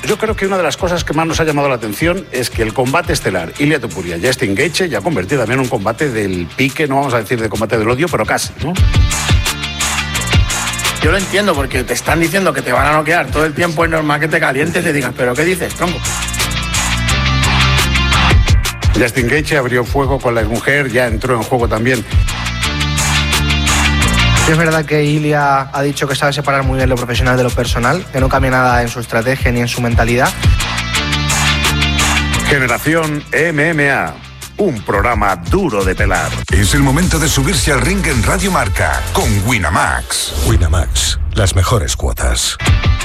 Yo creo que una de las cosas que más nos ha llamado la atención es que el combate estelar Ilia Topuria y Justin Gaethje ya ha convertido también en un combate del pique, no vamos a decir de combate del odio, pero casi, ¿no? Yo lo entiendo, porque te están diciendo que te van a noquear todo el tiempo, es normal que te calientes y te digas, ¿pero qué dices, tronco? Justin Gaethje abrió fuego con la mujer, ya entró en juego también. Es verdad que Ilia ha dicho que sabe separar muy bien lo profesional de lo personal, que no cambia nada en su estrategia ni en su mentalidad. Generación MMA, un programa duro de pelar. Es el momento de subirse al ring en Radio Marca con Winamax. Winamax, las mejores cuotas.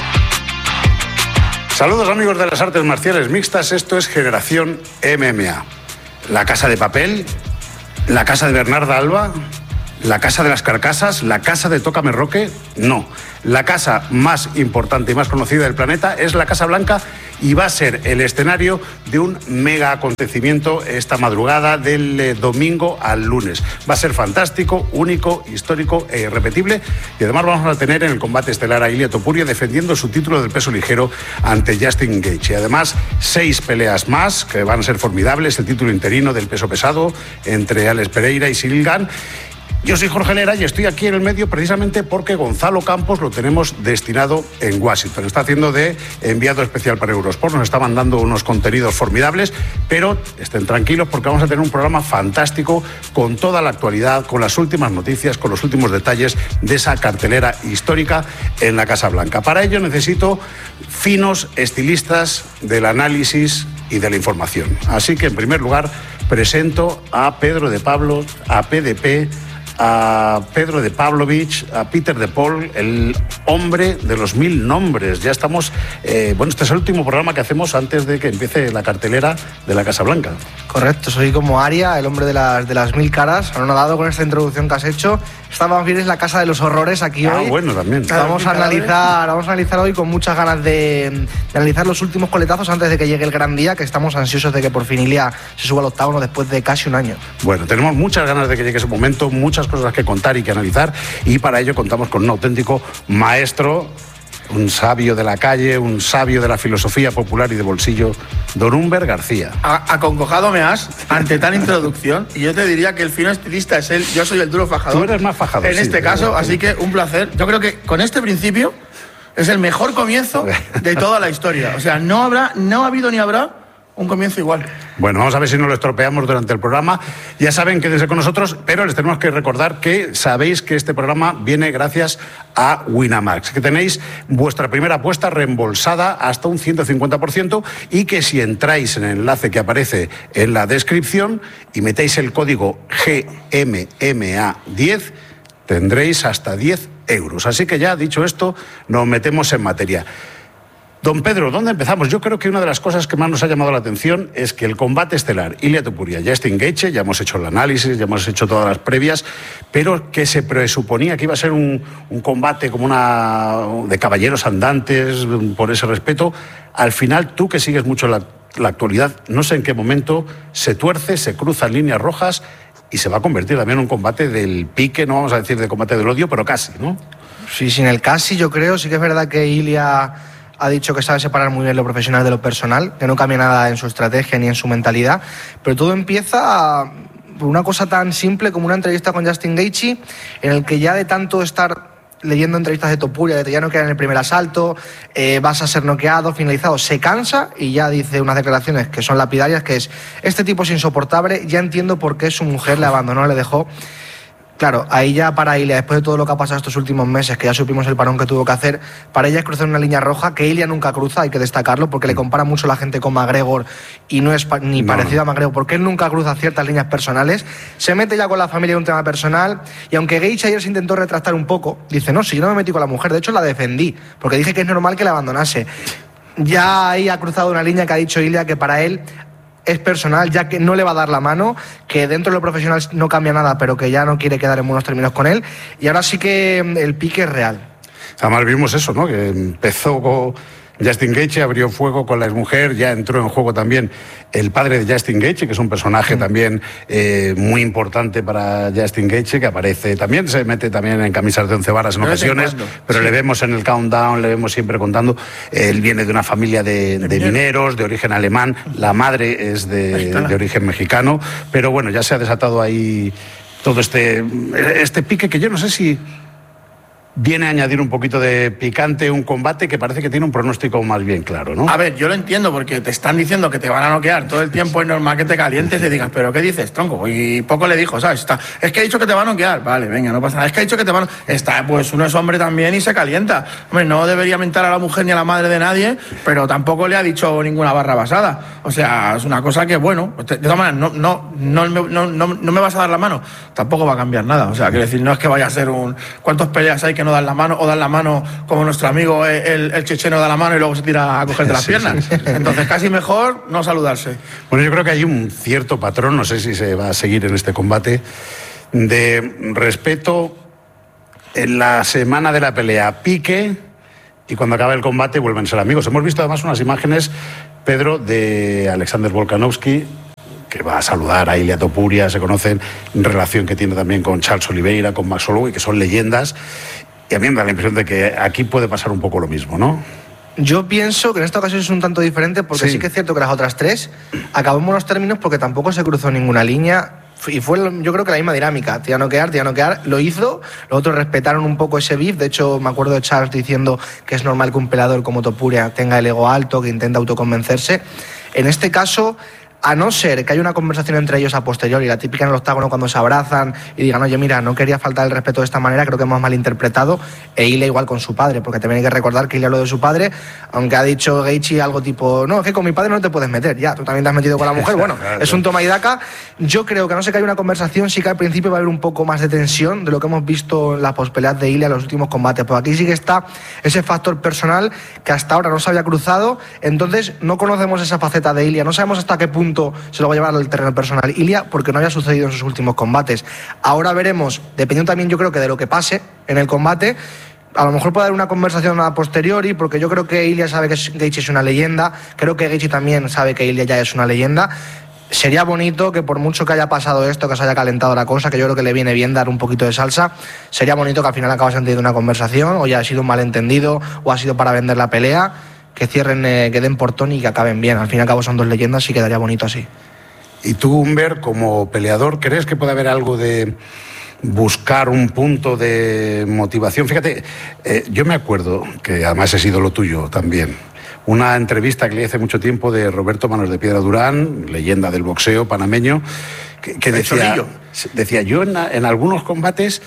Saludos amigos de las artes marciales mixtas, esto es Generación MMA. La Casa de Papel, la Casa de Bernarda Alba, la Casa de las Carcasas, la Casa de Tócame Roque, no. La casa más importante y más conocida del planeta es la Casa Blanca y va a ser el escenario de un mega acontecimiento esta madrugada del domingo al lunes. Va a ser fantástico, único, histórico e irrepetible y además vamos a tener en el combate estelar a Ilia Topuria defendiendo su título del peso ligero ante Justin Gaethje. Además, 6 peleas más que van a ser formidables, el título interino del peso pesado entre Alex Pereira y Ciryl Gane. Yo soy Jorge Lera y estoy aquí en el medio precisamente porque Gonzalo Campos lo tenemos destinado en Washington. Está haciendo de enviado especial para Eurosport, nos está mandando unos contenidos formidables, pero estén tranquilos porque vamos a tener un programa fantástico con toda la actualidad, con las últimas noticias, con los últimos detalles de esa cartelera histórica en la Casa Blanca. Para ello necesito finos estilistas del análisis y de la información. Así que en primer lugar presento a Pedro de Pablo, a PDP, a Pedro de Pavlovich, a Peter de Paul, el hombre de los 1000 nombres. Ya estamos, este es el último programa que hacemos antes de que empiece la cartelera de la Casa Blanca. Correcto, soy como Aria, el hombre de las 1000 caras. Anonadado con esta introducción que has hecho. Esta más bien es la Casa de los Horrores aquí hoy. Bueno, también. Vamos a analizar hoy con muchas ganas de analizar los últimos coletazos antes de que llegue el gran día, que estamos ansiosos de que por fin Ilia se suba al octágono después de casi un año. Bueno, tenemos muchas ganas de que llegue ese momento, muchas cosas que contar y que analizar, y para ello contamos con un auténtico maestro, un sabio de la calle, un sabio de la filosofía popular y de bolsillo, don Humber García. Acongojado me has ante tal introducción, y yo te diría que el fino estilista es él, yo soy el duro fajador. Tú eres más fajador. En este caso, así que un placer. Yo creo que con este principio es el mejor comienzo de toda la historia. O sea, no ha habido ni habrá un comienzo igual. Bueno, vamos a ver si no lo estropeamos durante el programa. Ya saben, quédense con nosotros, pero les tenemos que recordar que sabéis que este programa viene gracias a Winamax, que tenéis vuestra primera apuesta reembolsada hasta un 150% y que si entráis en el enlace que aparece en la descripción y metéis el código GMMA10, tendréis hasta 10 euros. Así que ya, dicho esto, nos metemos en materia. Don Pedro, ¿dónde empezamos? Yo creo que una de las cosas que más nos ha llamado la atención es que el combate estelar Ilia Topuria, Justin Gaethje, ya hemos hecho el análisis, ya hemos hecho todas las previas, pero que se presuponía que iba a ser un combate como de caballeros andantes, por ese respeto. Al final, tú que sigues mucho la actualidad, no sé en qué momento se tuerce, se cruzan líneas rojas y se va a convertir también en un combate del pique, no vamos a decir de combate del odio, pero casi, ¿no? Sí, sin el casi yo creo, sí que es verdad que Ilia ha dicho que sabe separar muy bien lo profesional de lo personal, que no cambia nada en su estrategia ni en su mentalidad, pero todo empieza por una cosa tan simple como una entrevista con Justin Gaethje, en el que ya de tanto estar leyendo entrevistas de Topuria, de que ya no queda en el primer asalto, vas a ser noqueado, finalizado, se cansa y ya dice unas declaraciones que son lapidarias, que es: este tipo es insoportable, ya entiendo por qué su mujer le abandonó, le dejó. Claro, ahí ya para Ilia, después de todo lo que ha pasado estos últimos meses, que ya supimos el parón que tuvo que hacer, para ella es cruzar una línea roja que Ilia nunca cruza, hay que destacarlo, porque le compara mucho la gente con McGregor y no es ni parecido a McGregor, porque él nunca cruza ciertas líneas personales, se mete ya con la familia en un tema personal, y aunque Gaethje ayer se intentó retractar un poco, dice: no, si yo no me metí con la mujer, de hecho la defendí, porque dije que es normal que la abandonase. Ya ahí ha cruzado una línea que ha dicho Ilia que para él es personal, ya que no le va a dar la mano, que dentro de lo profesional no cambia nada, pero que ya no quiere quedar en buenos términos con él, y ahora sí que el pique es real. Además vimos eso, ¿no? Que empezó Justin Gaethje abrió fuego con la exmujer, ya entró en juego también el padre de Justin Gaethje, que es un personaje también muy importante para Justin Gaethje, que aparece también, se mete también en camisas de 11 varas en ocasiones, pero le vemos en el countdown, le vemos siempre contando. Él viene de una familia de mineros, de origen alemán, la madre es de origen mexicano, pero bueno, ya se ha desatado ahí todo este pique que yo no sé si viene a añadir un poquito de picante, un combate que parece que tiene un pronóstico más bien claro, ¿no? A ver, yo lo entiendo porque te están diciendo que te van a noquear todo el tiempo, es normal que te calientes y digas, ¿pero qué dices, tronco? Y poco le dijo, ¿sabes? Es que ha dicho que te va a noquear. Vale, venga, no pasa nada. Es que ha dicho que te van a... Pues uno es hombre también y se calienta. Hombre, no debería mentar a la mujer ni a la madre de nadie, pero tampoco le ha dicho ninguna barra basada. O sea, es una cosa que, bueno, de todas maneras, no me vas a dar la mano. Tampoco va a cambiar nada. O sea, quiero decir, no es que vaya a ser un... ¿Cuántas peleas hay que no dan la mano o dan la mano como nuestro amigo el checheno da la mano y luego se tira a cogerte las piernas? Sí. Entonces casi mejor no saludarse. Bueno, yo creo que hay un cierto patrón, no sé si se va a seguir en este combate, de respeto en la semana de la pelea, pique, y cuando acaba el combate vuelven a ser amigos. Hemos visto además unas imágenes, Pedro, de Alexander Volkanovski, que va a saludar a Ilia Topuria, se conocen, en relación que tiene también con Charles Oliveira, con Max Holloway, que son leyendas. Y a mí me da la impresión de que aquí puede pasar un poco lo mismo, ¿no? Yo pienso que en esta ocasión es un tanto diferente porque sí que es cierto que las otras tres acabamos los términos porque tampoco se cruzó ninguna línea y fue, yo creo que la misma dinámica, te iba a noquear, lo hizo, los otros respetaron un poco ese beef. De hecho, me acuerdo de Charles diciendo que es normal que un peleador como Topuria tenga el ego alto, que intenta autoconvencerse. En este caso, a no ser que haya una conversación entre ellos a posteriori, la típica en el octágono cuando se abrazan y digan, oye, mira, no quería faltar el respeto de esta manera, creo que hemos malinterpretado, e Ilia igual con su padre, porque también hay que recordar que Ilia habló de su padre, aunque ha dicho Gaethje algo tipo, no, es que con mi padre no te puedes meter, ya, tú también te has metido con la mujer, bueno, es un toma y daca. Yo creo que a no ser que haya una conversación, sí que al principio va a haber un poco más de tensión de lo que hemos visto en las pospeleas de Ilia en los últimos combates, pues aquí sí que está ese factor personal que hasta ahora no se había cruzado, entonces no conocemos esa faceta de Ilia, no sabemos hasta qué punto se lo va a llevar al terreno personal Ilia, porque no había sucedido en sus últimos combates. Ahora veremos, dependiendo también yo creo que de lo que pase en el combate, a lo mejor puede haber una conversación a posteriori, porque yo creo que Ilia sabe que Gaethje es una leyenda, creo que Gaethje también sabe que Ilia ya es una leyenda. Sería bonito que por mucho que haya pasado esto, que se haya calentado la cosa, que yo creo que le viene bien dar un poquito de salsa, sería bonito que al final acabasen teniendo una conversación, o ya ha sido un malentendido, o ha sido para vender la pelea, que cierren, que den portón y que acaben bien. Al fin y al cabo son dos leyendas y quedaría bonito así. Y tú, Humber, como peleador, ¿crees que puede haber algo de buscar un punto de motivación? Fíjate, yo me acuerdo, que además es ídolo tuyo también, una entrevista que le hice hace mucho tiempo de Roberto Manos de Piedra Durán, leyenda del boxeo panameño, que decía, yo en algunos combates,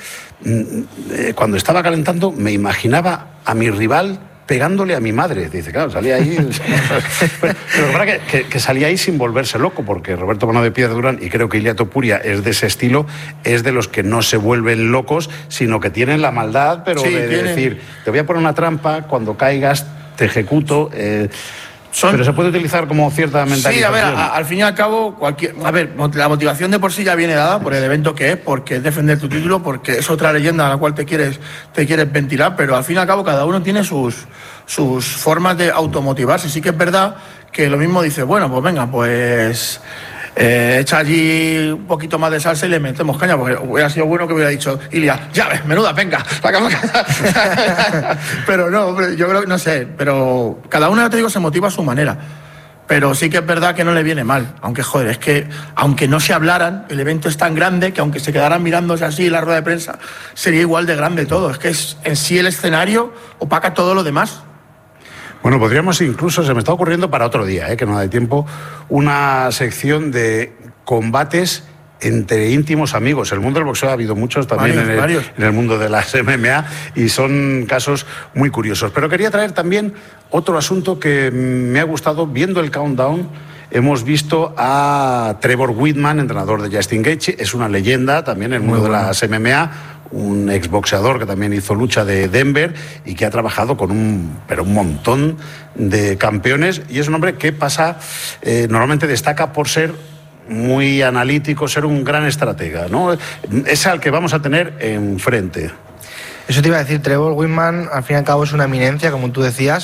cuando estaba calentando, me imaginaba a mi rival pegándole a mi madre. Dice, claro, salía ahí... Pero la verdad que salía ahí sin volverse loco, porque Roberto Manos de Piedra Durán, y creo que Ilia Topuria es de ese estilo, es de los que no se vuelven locos, sino que tienen la maldad, pero de decir, te voy a poner una trampa, cuando caigas te ejecuto... Pero se puede utilizar como cierta mentalización. Sí, a ver, al fin y al cabo, la motivación de por sí ya viene dada por el evento que es, porque es defender tu título, porque es otra leyenda a la cual te quieres ventilar, pero al fin y al cabo cada uno tiene sus formas de automotivarse. Sí que es verdad que lo mismo dice, bueno, pues venga, pues... echa allí un poquito más de salsa y le metemos caña, porque hubiera sido bueno que hubiera dicho Ilia, ya ves, menuda, venga, pero no, yo creo que no sé, pero cada uno, te digo, se motiva a su manera, pero sí que es verdad que no le viene mal, aunque joder, es que aunque no se hablaran, el evento es tan grande que aunque se quedaran mirándose así la rueda de prensa, sería igual de grande todo, es que en sí el escenario opaca todo lo demás. Bueno, podríamos incluso, se me está ocurriendo para otro día, que no da tiempo, una sección de combates entre íntimos amigos. En el mundo del boxeo ha habido muchos también, en el mundo de las MMA, y son casos muy curiosos. Pero quería traer también otro asunto que me ha gustado. Viendo el countdown, hemos visto a Trevor Whitman, entrenador de Justin Gaethje, es una leyenda también en el mundo de las MMA, un exboxeador que también hizo lucha de Denver y que ha trabajado con un montón de campeones, y es un hombre que normalmente destaca por ser muy analítico, ser un gran estratega, ¿no? Es al que vamos a tener enfrente. Eso te iba a decir, Trevor Whitman al fin y al cabo es una eminencia, como tú decías,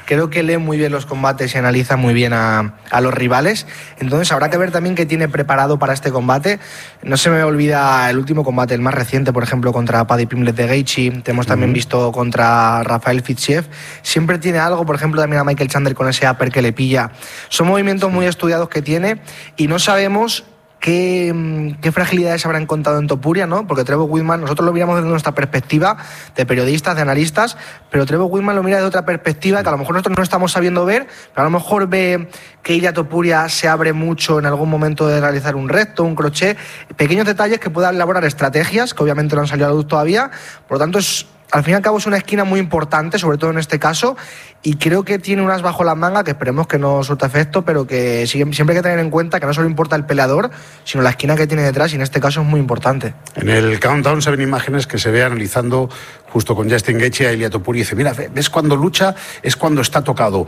creo que lee muy bien los combates y analiza muy bien a los rivales. Entonces habrá que ver también qué tiene preparado para este combate. No se me olvida el último combate, el más reciente, por ejemplo, contra Paddy Pimblett de Gaethje. Te hemos también visto contra Rafael Fiziev. Siempre tiene algo, por ejemplo, también a Michael Chandler con ese upper que le pilla. Son movimientos muy estudiados que tiene y no sabemos qué fragilidades habrá encontrado en Topuria, ¿no? Porque Trevor Wittman, nosotros lo miramos desde nuestra perspectiva de periodistas, de analistas, pero Trevor Wittman lo mira desde otra perspectiva que a lo mejor nosotros no estamos sabiendo ver, pero a lo mejor ve que Ilia Topuria se abre mucho en algún momento de realizar un recto, un crochet, pequeños detalles que puedan elaborar estrategias, que obviamente no han salido a la luz todavía, por lo tanto al fin y al cabo es una esquina muy importante, sobre todo en este caso, y creo que tiene unas bajo la manga que esperemos que no surta efecto, pero que siempre hay que tener en cuenta que no solo importa el peleador, sino la esquina que tiene detrás, y en este caso es muy importante. En el countdown se ven imágenes que se ve analizando justo con Justin Gaethje a Ilia Topuria y dice, mira, ves cuando lucha, es cuando está tocado.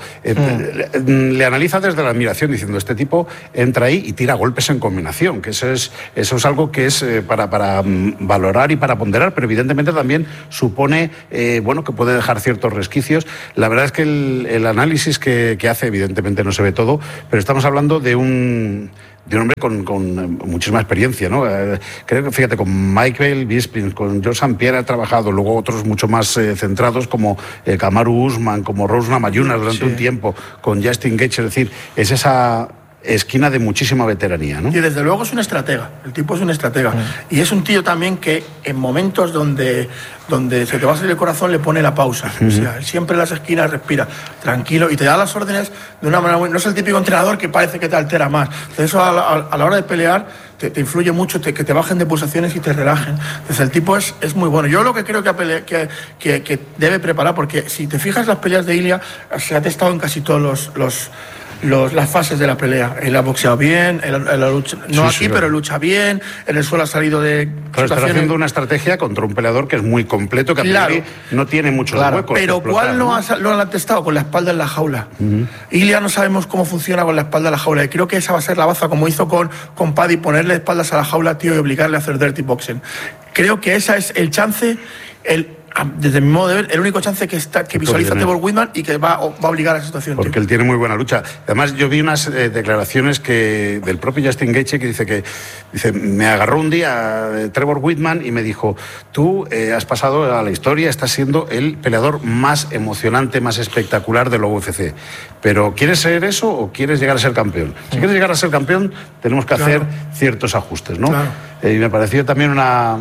Le analiza desde la admiración diciendo, este tipo entra ahí y tira golpes en combinación, que eso es algo que es para valorar y para ponderar, pero evidentemente también supone que puede dejar ciertos resquicios. La verdad es que el análisis que hace, evidentemente no se ve todo, pero estamos hablando de un hombre con muchísima experiencia, ¿no? Creo que, fíjate, con Michael Bisping, con George St. Pierre ha trabajado, luego otros mucho más centrados como Kamaru Usman, como Rose Namajunas durante un tiempo, con Justin Gaethje, es decir, es esa esquina de muchísima veteranía, ¿no? Y desde luego es un estratega, el tipo es un estratega. Y es un tío también que en momentos donde se te va a salir el corazón le pone la pausa. O sea, él siempre en las esquinas respira tranquilo y te da las órdenes de una manera muy... No es el típico entrenador que parece que te altera más. Entonces eso a la hora de pelear te influye mucho, que te bajen de pulsaciones y te relajen. Entonces el tipo es muy bueno. Yo lo que creo que debe preparar, porque si te fijas las peleas de Ilia, se ha testado en casi todos las fases de la pelea. Él ha boxeado bien, pero lucha bien, en el suelo ha salido de... Claro, está haciendo una estrategia contra un peleador que es muy completo, que a priori no tiene muchos huecos. Pero ¿cuál lo han testado? Con la espalda en la jaula. Ilia no sabemos cómo funciona con la espalda en la jaula, y creo que esa va a ser la baza, como hizo con Paddy, ponerle espaldas a la jaula, tío, y obligarle a hacer dirty boxing. Creo que esa es el chance, desde mi modo de ver, el único chance que visualiza Trevor Wittman y que va a obligar a la situación. Porque tío. Él tiene muy buena lucha. Además, yo vi unas declaraciones del propio Justin Gaethje que dice, me agarró un día Trevor Wittman y me dijo, tú has pasado a la historia, estás siendo el peleador más emocionante, más espectacular de la UFC. Pero ¿quieres ser eso o quieres llegar a ser campeón? Si quieres llegar a ser campeón, tenemos que hacer ciertos ajustes, ¿no? Claro. Y me pareció también una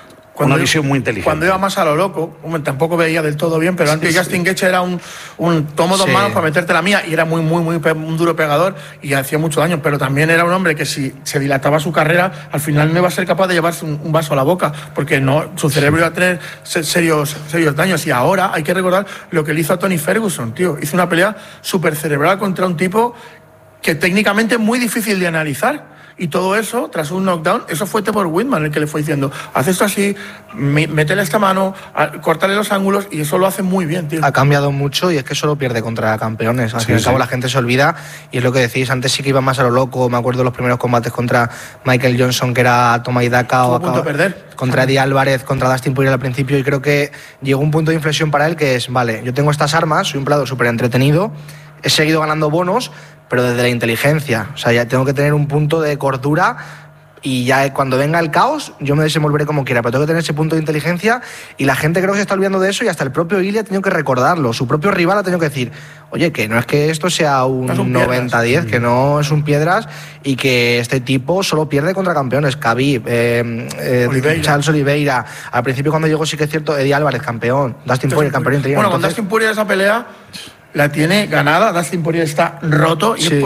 visión muy inteligente. Cuando iba más a lo loco, tampoco veía del todo bien, pero antes Justin Gaethje era un tomo dos manos para meterte la mía, y era un duro pegador y hacía mucho daño, pero también era un hombre que si se dilataba su carrera, al final no iba a ser capaz de llevarse un vaso a la boca, porque su cerebro iba a tener serios daños. Y ahora hay que recordar lo que le hizo a Tony Ferguson, tío. Hizo una pelea súper cerebral contra un tipo que técnicamente es muy difícil de analizar. Y todo eso, tras un knockdown, eso fue Trevor Wittman el que le fue diciendo, haz esto así, métele esta mano, córtale los ángulos, y eso lo hace muy bien, tío. Ha cambiado mucho y es que solo pierde contra campeones. Al fin y al cabo la gente se olvida, y es lo que decís, antes sí que iba más a lo loco. Me acuerdo de los primeros combates contra Michael Johnson, que era toma y daca, o punto de perder. Contra Eddie Álvarez, contra Dustin Poirier al principio, y creo que llegó un punto de inflexión para él que es, vale, yo tengo estas armas, soy un peleador súper entretenido, he seguido ganando bonos, pero desde la inteligencia. O sea, ya tengo que tener un punto de cordura, y ya cuando venga el caos yo me desenvolveré como quiera, pero tengo que tener ese punto de inteligencia, y la gente creo que se está olvidando de eso, y hasta el propio Ilia ha tenido que recordarlo, su propio rival ha tenido que decir, oye, que no es que esto sea un 90-10, que no es un piedras, y que este tipo solo pierde contra campeones. Khabib, Charles Oliveira, al principio cuando llegó sí que es cierto, Eddie Álvarez campeón, Dustin Poirier campeón interior. Bueno, con Dustin Poirier esa pelea la tiene ganada. Dustin Poirier está roto, y es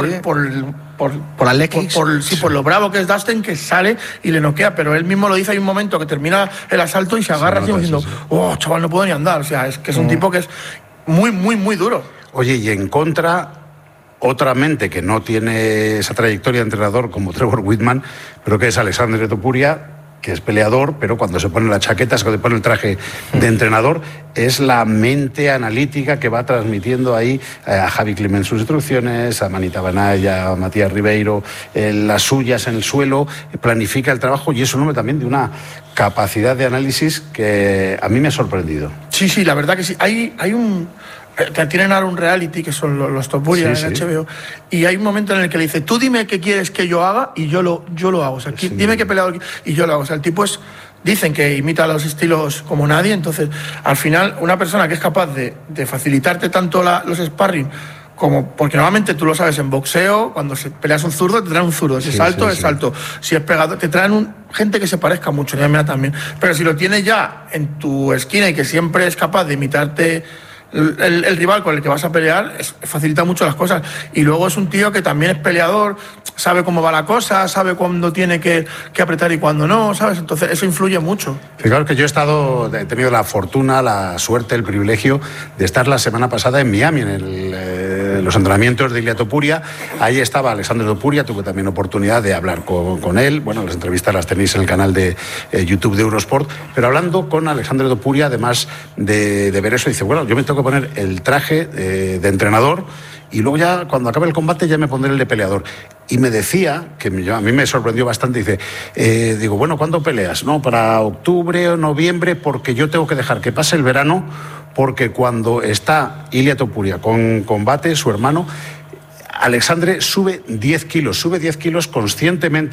por las legs, por lo bravo que es Dustin, que sale y le noquea, pero él mismo lo dice. Hay un momento que termina el asalto y se agarra así diciendo, oh, chaval, no puedo ni andar. O sea, es que es un tipo que es muy, muy, muy duro. Oye, y en contra, otra mente que no tiene esa trayectoria de entrenador como Trevor Wittman, pero que es Alexandre Topuria, que es peleador, pero cuando se pone la chaqueta, se pone el traje de entrenador, es la mente analítica que va transmitiendo ahí a Javi Climent sus instrucciones, a Manita Banaya, a Matías Ribeiro, las suyas en el suelo, planifica el trabajo, y es un hombre también de una capacidad de análisis que a mí me ha sorprendido. Sí, la verdad que sí. Hay tienen ahora un reality que son los Topuria en HBO, y hay un momento en el que le dice, tú dime qué quieres que yo haga y yo lo hago, o sea, dime qué peleador y yo lo hago, o sea, el tipo dicen que imita los estilos como nadie, entonces al final una persona que es capaz de facilitarte tanto los sparring, como, porque normalmente tú lo sabes en boxeo, cuando peleas un zurdo te traen un zurdo, si es alto es salto, si es pegado te traen gente que se parezca mucho, en MMA también, pero si lo tienes ya en tu esquina y que siempre es capaz de imitarte el rival con el que vas a pelear, facilita mucho las cosas. Y luego es un tío que también es peleador, sabe cómo va la cosa, sabe cuándo tiene que apretar y cuándo no, ¿sabes? Entonces eso influye mucho. Fijaros que yo he tenido la fortuna, la suerte, el privilegio de estar la semana pasada en Miami, en los entrenamientos de Ilia Topuria. Ahí estaba Alexandre Topuria, tuve también oportunidad de hablar con él. Bueno, las entrevistas las tenéis en el canal de YouTube de Eurosport, pero hablando con Alexandre Topuria, además de ver eso, dice, bueno, yo me tengo que poner el traje de entrenador y luego ya cuando acabe el combate ya me pondré el de peleador. Y me decía, que a mí me sorprendió bastante, dice, digo, bueno, ¿cuándo peleas? No, para octubre o noviembre, porque yo tengo que dejar que pase el verano, porque cuando está Ilia Topuria con combate, su hermano, Alexandre sube 10 kilos conscientemente.